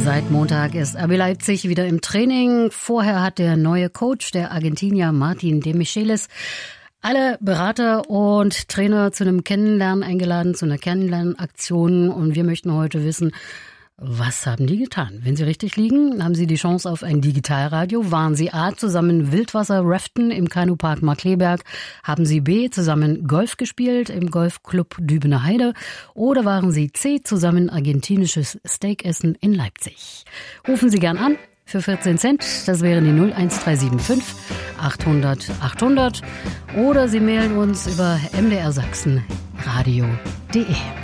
Seit Montag ist RB Leipzig wieder im Training. Vorher hat der neue Coach, der Argentinier Martin de Michelis, alle Berater und Trainer zu einem Kennenlernen eingeladen, zu einer Kennenlernaktion. Und wir möchten heute wissen, was haben die getan? Wenn sie richtig liegen, haben sie die Chance auf ein Digitalradio. Waren sie A, zusammen Wildwasser-Raften im Kanupark Markleberg? Haben sie B, zusammen Golf gespielt im Golfclub Dübener Heide? Oder waren sie C, zusammen argentinisches Steak essen in Leipzig? Rufen Sie gern an für 14 Cent. Das wären die 01375 800 800. Oder Sie mailen uns über mdrsachsen.radio.de.